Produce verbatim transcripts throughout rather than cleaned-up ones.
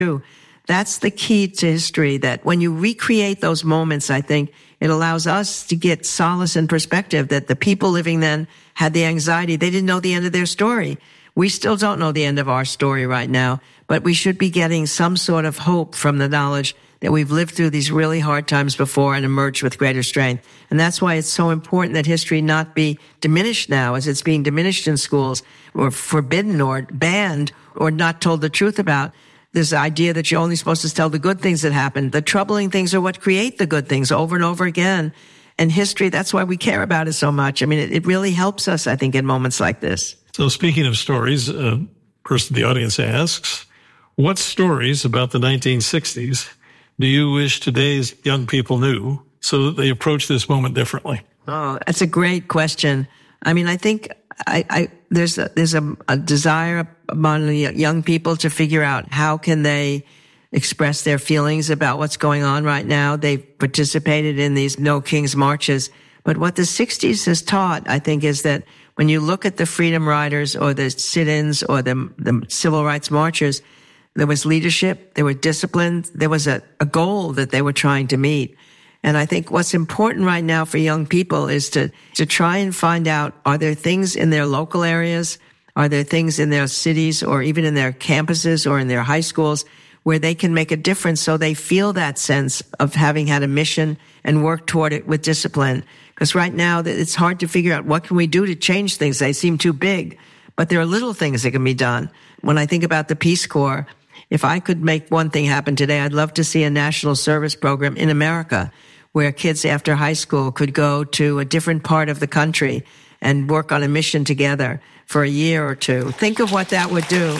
true. That's the key to history, that when you recreate those moments, I think it allows us to get solace and perspective that the people living then had the anxiety. They didn't know the end of their story. We still don't know the end of our story right now, but we should be getting some sort of hope from the knowledge that we've lived through these really hard times before and emerged with greater strength. And that's why it's so important that history not be diminished now as it's being diminished in schools or forbidden or banned or not told the truth about. This idea that you're only supposed to tell the good things that happened. The troubling things are what create the good things over and over again. And history, that's why we care about it so much. I mean, it, it really helps us, I think, in moments like this. So speaking of stories, a person in the audience asks, what stories about the nineteen sixties do you wish today's young people knew so that they approach this moment differently? Oh, that's a great question. I mean, I think I, I there's a, there's a, a desire among young people to figure out how can they express their feelings about what's going on right now. They've participated in these No Kings marches. But what the sixties has taught, I think, is that when you look at the freedom riders or the sit-ins or the, the civil rights marchers, there was leadership, there were discipline, there was a, a goal that they were trying to meet. And I think what's important right now for young people is to, to try and find out, are there things in their local areas, are there things in their cities or even in their campuses or in their high schools where they can make a difference so they feel that sense of having had a mission and work toward it with discipline. Because right now it's hard to figure out what can we do to change things. They seem too big, but there are little things that can be done. When I think about the Peace Corps, if I could make one thing happen today, I'd love to see a national service program in America where kids after high school could go to a different part of the country and work on a mission together for a year or two. Think of what that would do.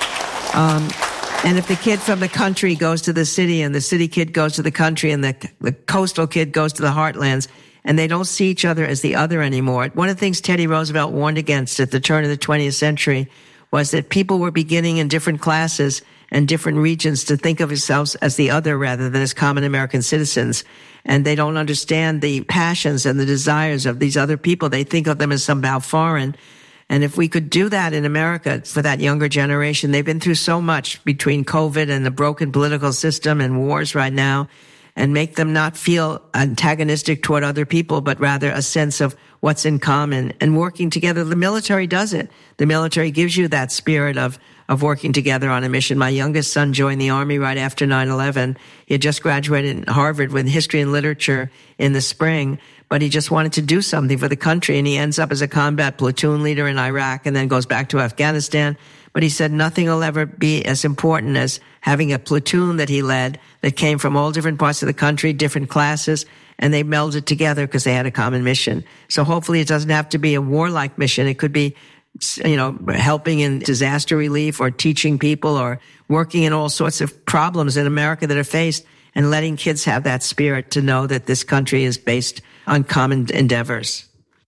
Um, and if the kid from the country goes to the city and the city kid goes to the country and the, the coastal kid goes to the heartlands and they don't see each other as the other anymore. One of the things Teddy Roosevelt warned against at the turn of the twentieth century was that people were beginning in different classes and different regions to think of themselves as the other rather than as common American citizens. And they don't understand the passions and the desires of these other people. They think of them as somehow foreign. And if we could do that in America for that younger generation, they've been through so much between COVID and the broken political system and wars right now, and make them not feel antagonistic toward other people, but rather a sense of what's in common and working together. The military does it. The military gives you that spirit of of working together on a mission. My youngest son joined the Army right after nine eleven. He had just graduated in Harvard with history and literature in the spring, but he just wanted to do something for the country, and he ends up as a combat platoon leader in Iraq and then goes back to Afghanistan. But he said nothing will ever be as important as having a platoon that he led that came from all different parts of the country, different classes, and they melded together because they had a common mission. So hopefully it doesn't have to be a warlike mission. It could be, you know, helping in disaster relief or teaching people or working in all sorts of problems in America that are faced, and letting kids have that spirit to know that this country is based on common endeavors.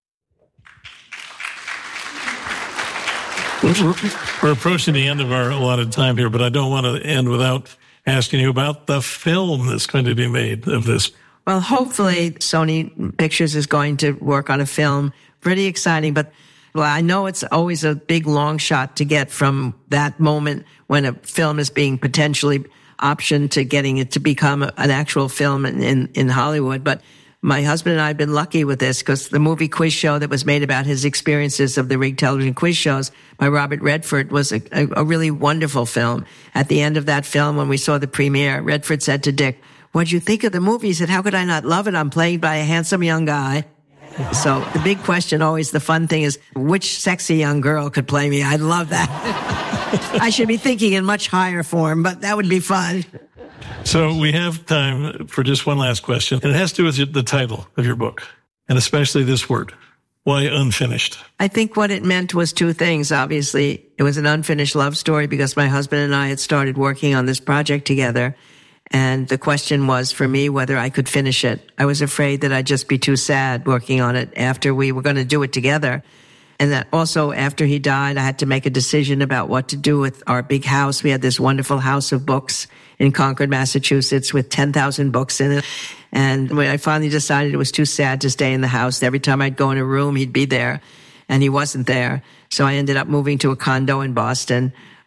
We're approaching the end of our allotted time here, but I don't want to end without asking you about the film that's going to be made of this. Well, hopefully Sony Pictures is going to work on a film. Pretty exciting, but well, I know it's always a big long shot to get from that moment when a film is being potentially optioned to getting it to become an actual film in, in, in Hollywood. But my husband and I have been lucky with this because the movie Quiz Show that was made about his experiences of the rigged television quiz shows by Robert Redford was a, a, a really wonderful film. At the end of that film, when we saw the premiere, Redford said to Dick, "What'd you think of the movie?" He said, "How could I not love it? I'm played by a handsome young guy." So the big question, always the fun thing, is which sexy young girl could play me? I'd love that. I should be thinking in much higher form, but that would be fun. So we have time for just one last question, and it has to do with the title of your book, and especially this word. Why unfinished? I think what it meant was two things. Obviously, it was an unfinished love story because my husband and I had started working on this project together. And the question was for me whether I could finish it. I was afraid that I'd just be too sad working on it after we were going to do it together. And that also after he died, I had to make a decision about what to do with our big house. We had this wonderful house of books in Concord, Massachusetts with ten thousand books in it. And when I finally decided it was too sad to stay in the house, every time I'd go in a room, he'd be there and he wasn't there. So I ended up moving to a condo in Boston.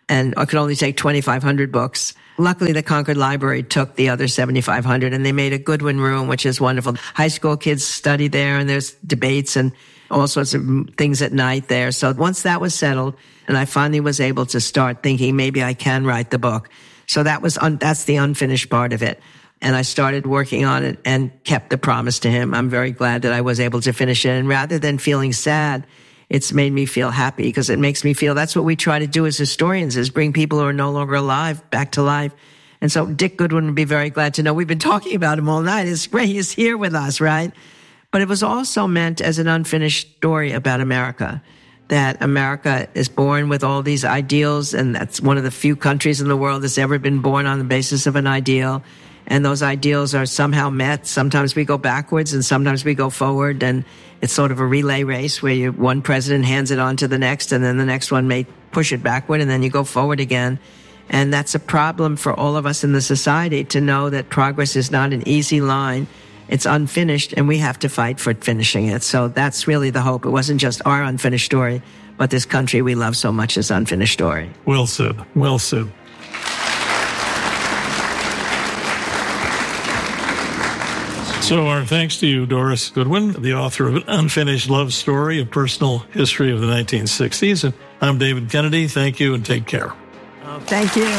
and I could only take twenty-five hundred books. Luckily, the Concord Library took the other seventy-five hundred, and they made a Goodwin room, which is wonderful. High school kids study there, and there's debates and all sorts of things at night there. So once that was settled, and I finally was able to start thinking maybe I can write the book. So that was un- that's the unfinished part of it. And I started working on it and kept the promise to him. I'm very glad that I was able to finish it. And rather than feeling sad, it's made me feel happy, because it makes me feel that's what we try to do as historians, is bring people who are no longer alive back to life. And so Dick Goodwin would be very glad to know. We've been talking about him all night. It's great. He's here with us, right? But it was also meant as an unfinished story about America, that America is born with all these ideals, and that's one of the few countries in the world that's ever been born on the basis of an ideal. And those ideals are somehow met. Sometimes we go backwards and sometimes we go forward. And it's sort of a relay race where you, one president hands it on to the next, and then the next one may push it backward, and then you go forward again. And that's a problem for all of us in the society, to know that progress is not an easy line. It's unfinished, and we have to fight for finishing it. So that's really the hope. It wasn't just our unfinished story, but this country we love so much is unfinished story. Well said. Well said. So our thanks to you, Doris Goodwin, the author of An Unfinished Love Story, a personal history of the nineteen sixties. And I'm David Kennedy. Thank you, and take care. Oh, thank you.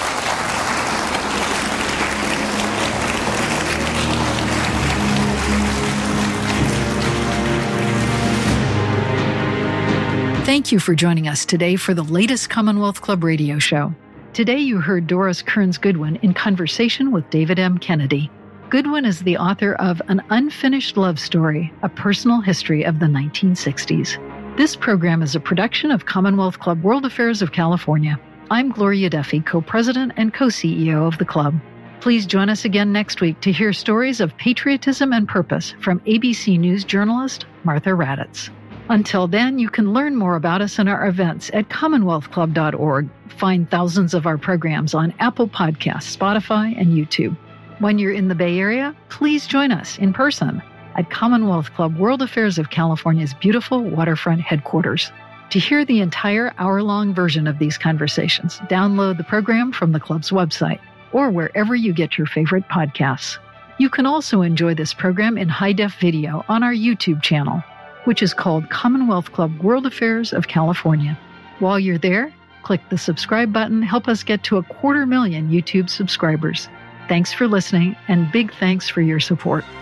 Thank you for joining us today for the latest Commonwealth Club radio show. Today you heard Doris Kearns Goodwin in conversation with David M. Kennedy. Goodwin is the author of An Unfinished Love Story, a personal history of the nineteen sixties. This program is a production of Commonwealth Club World Affairs of California. I'm Gloria Duffy, co-president and co-C E O of the club. Please join us again next week to hear stories of patriotism and purpose from A B C News journalist Martha Raddatz. Until then, you can learn more about us and our events at commonwealth club dot org. Find thousands of our programs on Apple Podcasts, Spotify, and YouTube. When you're in the Bay Area, please join us in person at Commonwealth Club World Affairs of California's beautiful waterfront headquarters. To hear the entire hour-long version of these conversations, download the program from the club's website or wherever you get your favorite podcasts. You can also enjoy this program in high-def video on our YouTube channel, which is called Commonwealth Club World Affairs of California. While you're there, click the subscribe button. Help us get to a quarter million YouTube subscribers. Thanks for listening, and big thanks for your support.